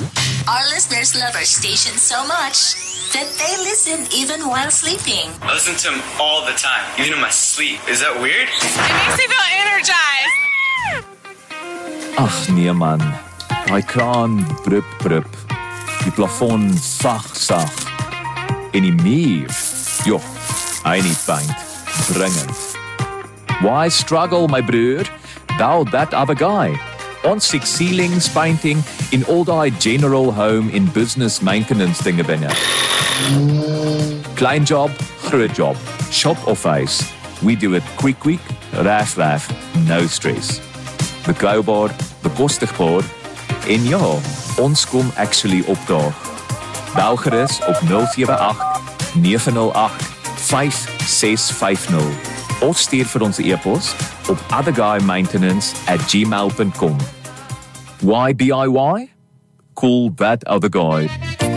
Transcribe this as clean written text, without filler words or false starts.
Our listeners love our station so much that they listen even while sleeping. I listen to them all the time, even in my sleep. Is that weird? It makes me feel energized. Ag nee man, daai kraan brup brup, die plafon sag en die muur, joh, hy nie paint, dringend. Why struggle my broer? Thou that other guy. Ons sien ceilings, painting, in all die general home in business maintenance dinge binne. Klein job, groot job, shop of huis. We do it quick, raf, no stress. Betroubaar, bekostigbaar en ja, ons kom actually opdaag. Bel gerus op 078 908 5650 of stuur vir ons e-pos op otherguymaintenance@gmail.com. Why DIY? Call that other guy.